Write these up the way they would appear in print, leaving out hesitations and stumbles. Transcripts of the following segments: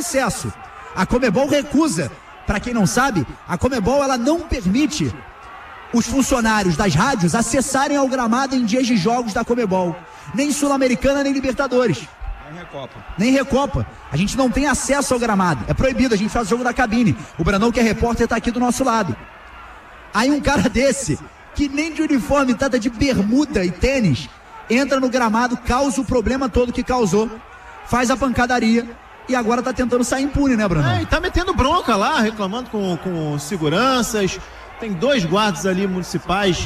acesso. A Conmebol recusa. Para quem não sabe, a Conmebol ela não permite os funcionários das rádios acessarem ao gramado em dias de jogos da Conmebol. Nem Sul-Americana, nem Libertadores. Nem Recopa. A gente não tem acesso ao gramado. É proibido, a gente faz o jogo da cabine. O Branão, que é repórter, tá aqui do nosso lado. Aí um cara desse, que nem de uniforme, tá de bermuda e tênis, entra no gramado, causa o problema todo que causou, faz a pancadaria e agora tá tentando sair impune, né, Branão? E tá metendo bronca lá, reclamando com seguranças. Tem 2 guardas ali municipais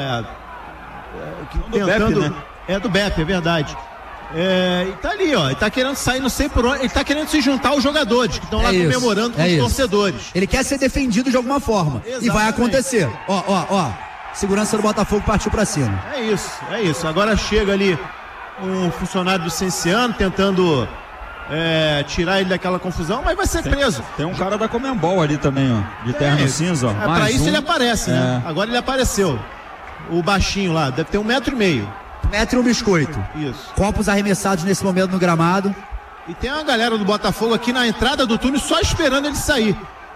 tentando... BEP, né? É do BEP, é verdade. E tá ali, ó, ele tá querendo sair, não sei por onde, ele tá querendo se juntar aos jogadores que estão lá comemorando com os torcedores. Ele quer ser defendido de alguma forma. Exatamente. E vai acontecer. Ó, segurança do Botafogo partiu pra cima. É isso. Agora chega ali um funcionário do Cienciano tentando tirar ele daquela confusão, mas vai ser preso. Tem um cara da Conmebol ali também, ó, de terno cinza, ó. Pra isso ele aparece, né? Agora ele apareceu. O baixinho lá, deve ter 1,5 metro. 1 metro e um biscoito. Isso. Copos arremessados nesse momento no gramado. E tem uma galera do Botafogo aqui na entrada do túnel só esperando ele sair.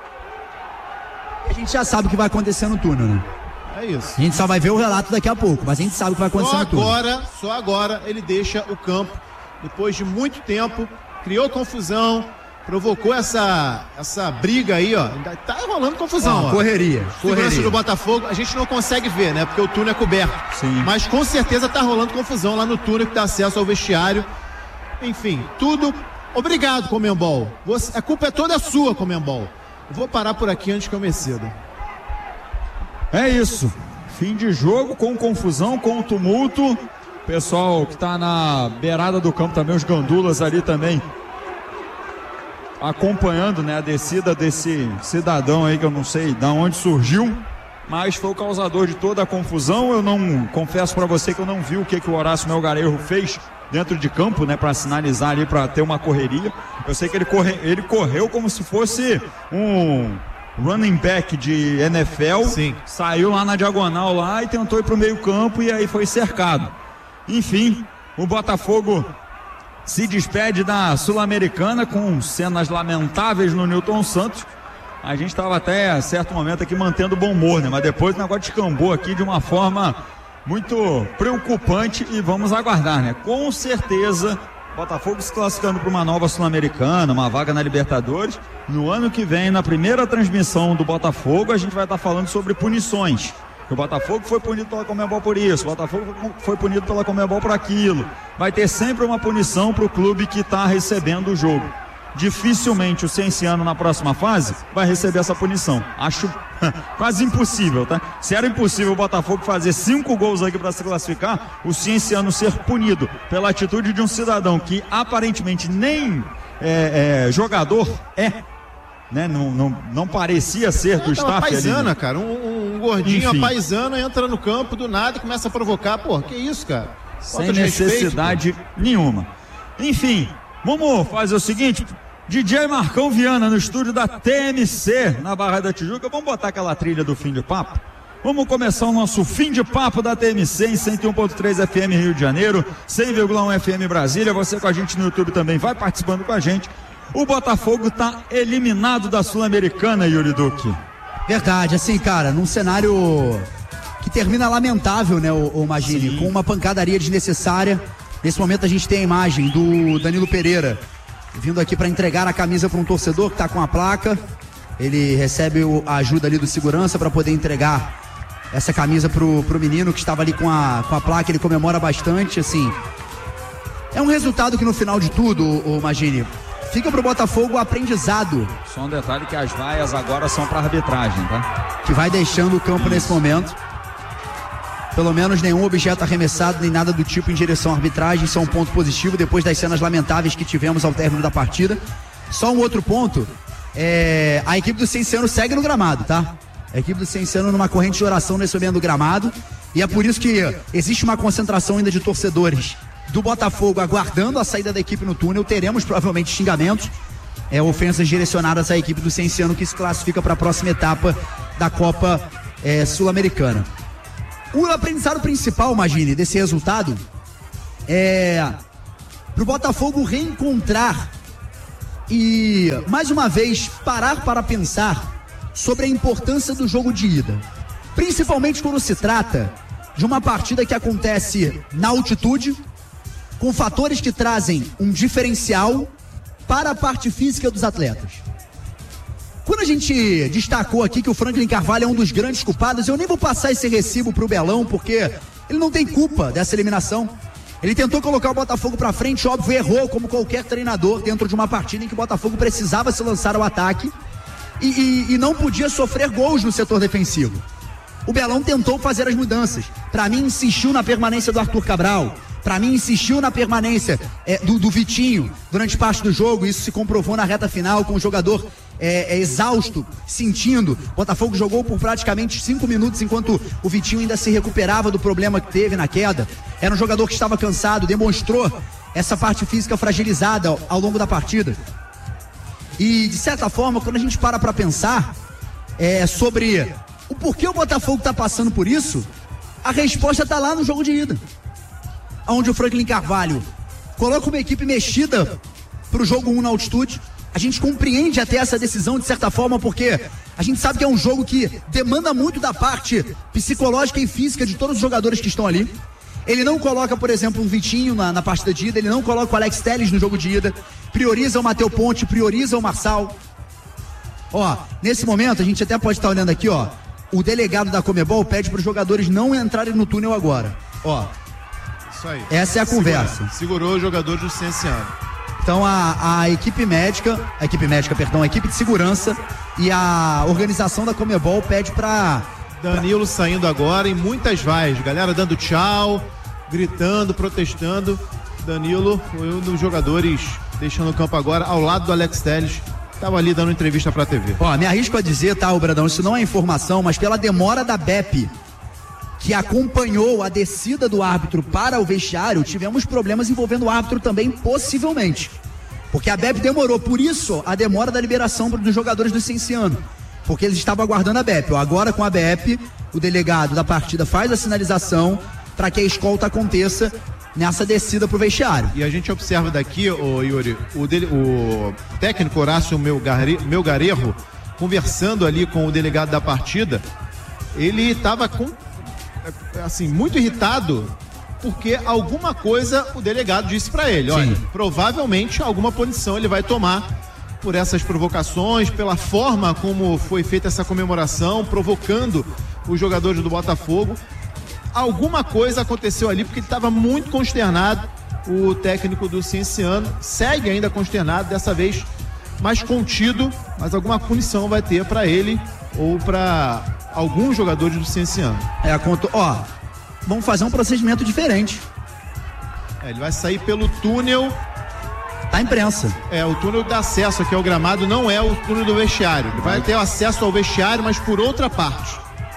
A gente já sabe o que vai acontecer no túnel, né? É isso. A gente só vai ver o relato daqui a pouco, mas a gente sabe o que vai acontecer no túnel. Só agora ele deixa o campo. Depois de muito tempo, criou confusão, provocou essa briga aí, ó. Tá rolando confusão, ó. Correria. Segurança do Botafogo, a gente não consegue ver, né? Porque o túnel é coberto. Sim. Mas com certeza tá rolando confusão lá no túnel que dá acesso ao vestiário. Enfim, tudo. Obrigado, Conmebol. A culpa é toda sua, Conmebol. Eu vou parar por aqui antes que eu me ceda. É isso. Fim de jogo com confusão, com tumulto. Pessoal que tá na beirada do campo também, os gandulas ali também, acompanhando, né, a descida desse cidadão aí que eu não sei de onde surgiu, mas foi o causador de toda a confusão. Eu não confesso para você que eu não vi o que o Horácio Melgarejo fez dentro de campo, né, para sinalizar ali, para ter uma correria. Eu sei que ele correu como se fosse um running back de NFL. Sim. Saiu lá na diagonal lá e tentou ir pro meio campo e aí foi cercado. Enfim, o Botafogo se despede da Sul-Americana com cenas lamentáveis no Newton Santos. A gente estava até a certo momento aqui mantendo o bom humor, né? Mas depois o negócio descambou aqui de uma forma muito preocupante e vamos aguardar, né? Com certeza, Botafogo se classificando para uma nova Sul-Americana, uma vaga na Libertadores. No ano que vem, na primeira transmissão do Botafogo, a gente vai estar falando sobre punições. O Botafogo foi punido pela Conmebol por isso, o Botafogo foi punido pela Conmebol por aquilo. Vai ter sempre uma punição para o clube que está recebendo o jogo. Dificilmente o Cienciano na próxima fase vai receber essa punição. Acho quase impossível, tá? Se era impossível o Botafogo fazer 5 gols aqui para se classificar, o Cienciano ser punido pela atitude de um cidadão que aparentemente nem jogador né? Não parecia ser do staff paisana, ali. Cara, um gordinho paisano entra no campo do nada e começa a provocar. Pô, que isso, cara? Sem necessidade nenhuma. Enfim, vamos fazer o seguinte: DJ Marcão Viana no estúdio da TMC na Barra da Tijuca. Vamos botar aquela trilha do fim de papo? Vamos começar o nosso fim de papo da TMC em 101.3 FM Rio de Janeiro, 100,1 FM Brasília. Você com a gente no YouTube também vai participando com a gente. O Botafogo tá eliminado da Sul-Americana, Yuri Duque. Verdade, assim, cara, num cenário que termina lamentável, né, o Magini, Sim. com uma pancadaria desnecessária. Nesse momento a gente tem a imagem do Danilo Pereira vindo aqui para entregar a camisa para um torcedor que tá com a placa. Ele recebe a ajuda ali do segurança para poder entregar essa camisa pro menino que estava ali com a placa. Ele comemora bastante, assim. É um resultado que no final de tudo, o Magini, fica pro Botafogo o aprendizado. Só um detalhe que as vaias agora são para arbitragem, tá? Que vai deixando o campo nesse momento. Pelo menos nenhum objeto arremessado, nem nada do tipo em direção à arbitragem. Isso é um ponto positivo depois das cenas lamentáveis que tivemos ao término da partida. Só um outro ponto, a equipe do Cienciano segue no gramado, tá? A equipe do Cienciano numa corrente de oração nesse momento do gramado. E é por isso que existe uma concentração ainda de torcedores do Botafogo aguardando a saída da equipe no túnel. Teremos provavelmente xingamentos, ofensas direcionadas à equipe do Cienciano, que se classifica para a próxima etapa da Copa Sul-Americana. O aprendizado principal, Magini, desse resultado é pro Botafogo reencontrar e, mais uma vez, parar para pensar sobre a importância do jogo de ida. Principalmente quando se trata de uma partida que acontece na altitude, com fatores que trazem um diferencial para a parte física dos atletas. Quando a gente destacou aqui que o Franklin Carvalho é um dos grandes culpados, eu nem vou passar esse recibo pro Belão, porque ele não tem culpa dessa eliminação. Ele tentou colocar o Botafogo pra frente, óbvio, errou como qualquer treinador dentro de uma partida em que o Botafogo precisava se lançar ao ataque e não podia sofrer gols no setor defensivo. O Belão tentou fazer as mudanças. Pra mim, insistiu na permanência do Arthur Cabral. Pra mim, insistiu na permanência do Vitinho durante parte do jogo. Isso se comprovou na reta final com o jogador exausto, sentindo. O Botafogo jogou por praticamente 5 minutos enquanto o Vitinho ainda se recuperava do problema que teve na queda. Era um jogador que estava cansado, demonstrou essa parte física fragilizada ao longo da partida. E, de certa forma, quando a gente para pensar sobre o porquê o Botafogo está passando por isso, a resposta está lá no jogo de ida, onde o Franklin Carvalho coloca uma equipe mexida para o jogo 1 na altitude. A gente compreende até essa decisão de certa forma, porque a gente sabe que é um jogo que demanda muito da parte psicológica e física de todos os jogadores que estão ali. Ele não coloca, por exemplo, um Vitinho na partida de ida, ele não coloca o Alex Telles no jogo de ida, prioriza o Matheus Ponte, prioriza o Marçal. Ó, nesse momento, a gente até pode estar olhando aqui, ó, o delegado da Comebol pede para os jogadores não entrarem no túnel agora. Ó, isso aí. Essa é a conversa. Segurou os jogadores do Cienciano. Então a equipe de segurança e a organização da Comebol pede para Danilo saindo agora em muitas vaias, galera dando tchau, gritando, protestando. Danilo foi um dos jogadores deixando o campo agora ao lado do Alex Telles. Estava ali dando entrevista pra TV. Ó, me arrisco a dizer, tá, Bradão, isso não é informação, mas pela demora da BEP, que acompanhou a descida do árbitro para o vestiário, tivemos problemas envolvendo o árbitro também, possivelmente. Porque a BEP demorou, por isso a demora da liberação dos jogadores do Cienciano. Porque eles estavam aguardando a BEP. Agora com a BEP, o delegado da partida faz a sinalização para que a escolta aconteça nessa descida pro vestiário. E a gente observa daqui, Yuri, o técnico Horácio Melgarejo, conversando ali com o delegado da partida, ele estava assim, muito irritado porque alguma coisa o delegado disse para ele. Olha, provavelmente alguma punição ele vai tomar por essas provocações, pela forma como foi feita essa comemoração, provocando os jogadores do Botafogo. Alguma coisa aconteceu ali, porque ele estava muito consternado. O técnico do Cienciano segue ainda consternado, dessa vez mais contido, mas alguma punição vai ter para ele ou para alguns jogadores do Cienciano. Vamos fazer um procedimento diferente. Ele vai sair pelo túnel da imprensa. O túnel de acesso aqui ao gramado não é o túnel do vestiário. Ele vai ter acesso ao vestiário, mas por outra parte.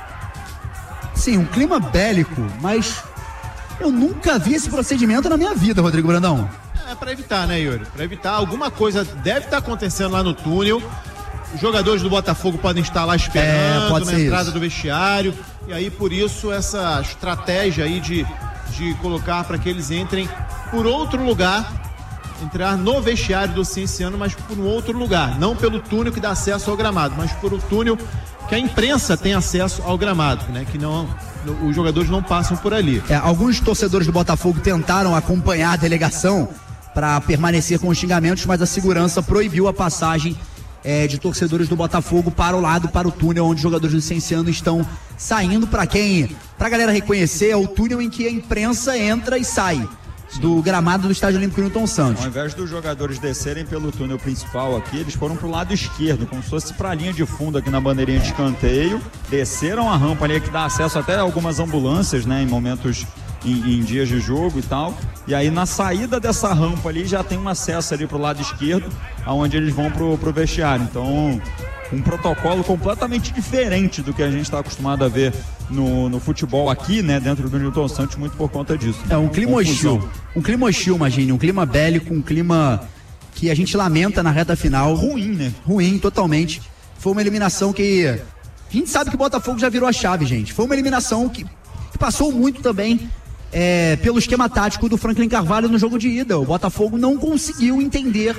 Sim, um clima bélico, mas eu nunca vi esse procedimento na minha vida, Rodrigo Brandão. É para evitar, né, Yuri? Para evitar, alguma coisa deve estar acontecendo lá no túnel. Os jogadores do Botafogo podem estar lá esperando na entrada do vestiário. E aí, por isso, essa estratégia aí de colocar para que eles entrem por outro lugar, entrar no vestiário do Cienciano, mas por um outro lugar. Não pelo túnel que dá acesso ao gramado, mas por o túnel que a imprensa tem acesso ao gramado, né? Que não, os jogadores não passam por ali. Alguns torcedores do Botafogo tentaram acompanhar a delegação para permanecer com os xingamentos, mas a segurança proibiu a passagem de torcedores do Botafogo para o túnel onde os jogadores do Cienciano estão saindo. Pra galera reconhecer, é o túnel em que a imprensa entra e sai do gramado do Estádio Olímpico Newton Santos. Ao invés dos jogadores descerem pelo túnel principal aqui, eles foram pro lado esquerdo, como se fosse pra linha de fundo aqui na bandeirinha de escanteio, desceram a rampa ali que dá acesso até a algumas ambulâncias, né, em momentos, em dias de jogo e tal, e aí na saída dessa rampa ali já tem um acesso ali pro lado esquerdo, aonde eles vão pro vestiário. Então, um protocolo completamente diferente do que a gente está acostumado a ver no futebol aqui, né, dentro do Newton Santos, muito por conta disso. Um clima hostil, imagine, um clima bélico, um clima que a gente lamenta na reta final. Ruim, né? Ruim, totalmente. Foi uma eliminação que a gente sabe que o Botafogo já virou a chave, gente. Foi uma eliminação que passou muito também pelo esquema tático do Franklin Carvalho no jogo de ida. O Botafogo não conseguiu entender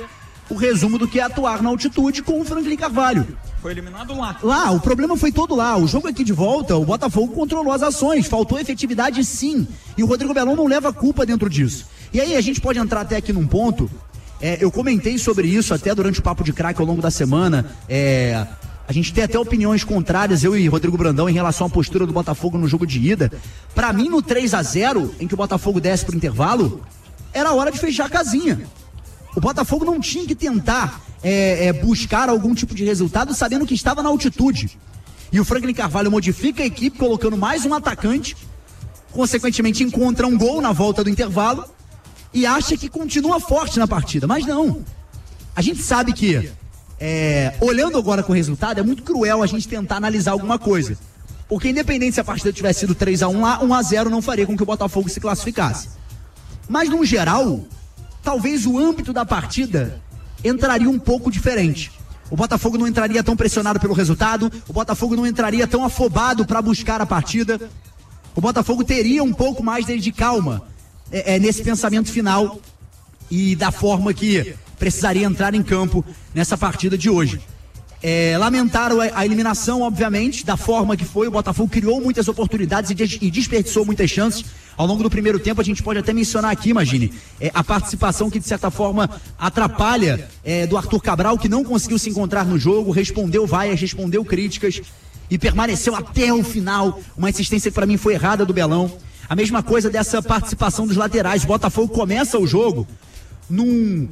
o resumo do que é atuar na altitude com o Franklin Carvalho. Foi eliminado lá. Lá, o problema foi todo lá. O jogo aqui de volta, o Botafogo controlou as ações, faltou efetividade sim. E o Rodrigo Belão não leva culpa dentro disso. E aí a gente pode entrar até aqui num ponto, eu comentei sobre isso até durante o Papo de Craque ao longo da semana, a gente tem até opiniões contrárias, eu e Rodrigo Brandão, em relação à postura do Botafogo no jogo de ida. Pra mim, no 3-0, em que o Botafogo desce pro intervalo, era hora de fechar a casinha. O Botafogo não tinha que tentar buscar algum tipo de resultado sabendo que estava na altitude. E o Franklin Carvalho modifica a equipe colocando mais um atacante, consequentemente encontra um gol na volta do intervalo e acha que continua forte na partida, mas não. A gente sabe que, olhando agora com o resultado, é muito cruel a gente tentar analisar alguma coisa, porque independente se a partida tivesse sido 3-1 lá, 1-0 não faria com que o Botafogo se classificasse. Mas no geral, talvez o âmbito da partida entraria um pouco diferente. O Botafogo não entraria tão pressionado pelo resultado, o Botafogo não entraria tão afobado para buscar a partida, o Botafogo teria um pouco mais de calma nesse pensamento final e da forma que precisaria entrar em campo nessa partida de hoje. Lamentaram a eliminação, obviamente, da forma que foi. O Botafogo criou muitas oportunidades e desperdiçou muitas chances. Ao longo do primeiro tempo, a gente pode até mencionar aqui, imagine, a participação que, de certa forma, atrapalha do Arthur Cabral, que não conseguiu se encontrar no jogo, respondeu vaias, respondeu críticas e permaneceu até o final. Uma insistência que, para mim, foi errada do Belão. A mesma coisa dessa participação dos laterais. O Botafogo começa o jogo num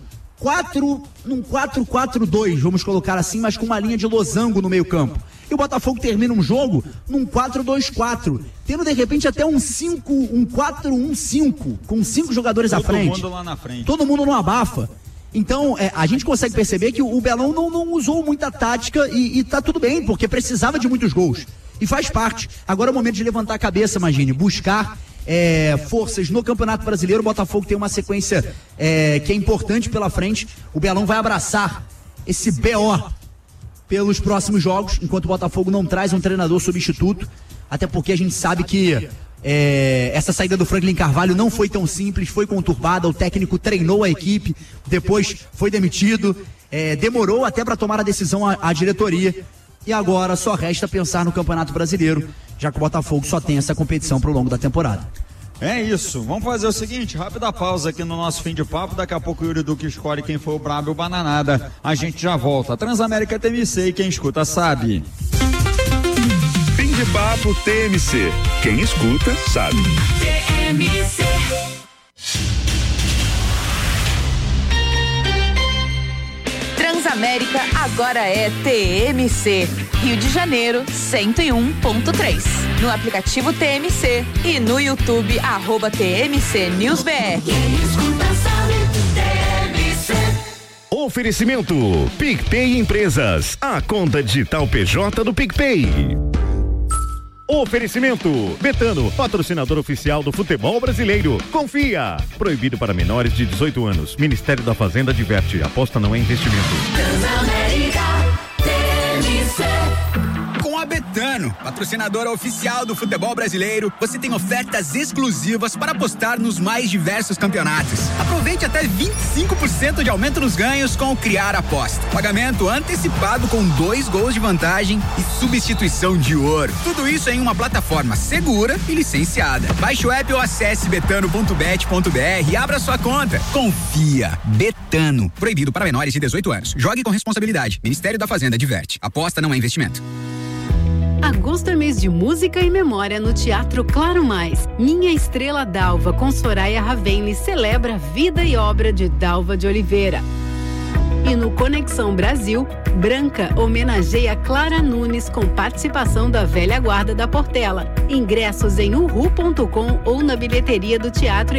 4-4-2, vamos colocar assim, mas com uma linha de losango no meio campo. E o Botafogo termina um jogo num 4-2-4, tendo de repente até um 4-1-5, com 5 jogadores à frente. Todo mundo lá na frente. Todo mundo não abafa. Então, a gente consegue perceber que o Belão não usou muita tática e tá tudo bem, porque precisava de muitos gols. E faz parte. Agora é o momento de levantar a cabeça, imagine, buscar forças no Campeonato Brasileiro. O Botafogo tem uma sequência que é importante pela frente. O Belão vai abraçar esse BO pelos próximos jogos, enquanto o Botafogo não traz um treinador substituto, até porque a gente sabe que essa saída do Franklin Carvalho não foi tão simples, foi conturbada. O técnico treinou a equipe, depois foi demitido, demorou até para tomar a decisão a diretoria. E agora só resta pensar no Campeonato Brasileiro, já que o Botafogo só tem essa competição pro longo da temporada. É isso, vamos fazer o seguinte, rápida pausa aqui no nosso fim de papo, daqui a pouco o Yuri Duque escolhe quem foi o brabo e o bananada, a gente já volta. Transamérica TMC, e quem escuta sabe. Fim de papo TMC, quem escuta sabe. TMC. Transamérica agora é TMC, Rio de Janeiro 101.3, no aplicativo TMC e no YouTube @TMC NewsBR. Oferecimento PicPay Empresas, a conta digital PJ do PicPay. Oferecimento Betano, patrocinador oficial do futebol brasileiro. Confia. Proibido para menores de 18 anos. Ministério da Fazenda adverte. Aposta não é investimento. Com a Betano, patrocinadora oficial do futebol brasileiro, você tem ofertas exclusivas para apostar nos mais diversos campeonatos. Aproveite até 25% de aumento nos ganhos com o Criar Aposta. Pagamento antecipado com 2 gols de vantagem e substituição de ouro. Tudo isso em uma plataforma segura e licenciada. Baixe o app ou acesse betano.bet.br e abra sua conta. Confia. Betano. Proibido para menores de 18 anos. Jogue com responsabilidade. Ministério da Fazenda adverte. Aposta não é investimento. Agosto é mês de música e memória no Teatro Claro Mais. Minha Estrela Dalva, com Soraya Ravenli, celebra a vida e obra de Dalva de Oliveira. E no Conexão Brasil, Branca homenageia Clara Nunes com participação da velha guarda da Portela. Ingressos em uhu.com ou na bilheteria do teatro